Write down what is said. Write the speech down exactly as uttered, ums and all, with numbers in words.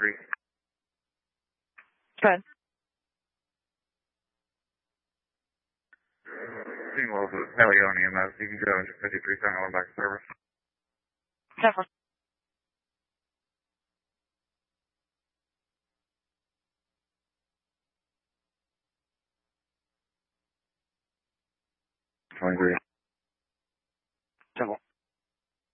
three. Good. Single to Pelion E M S. You can go into fifty-three seven one back to service. Several. twenty-three.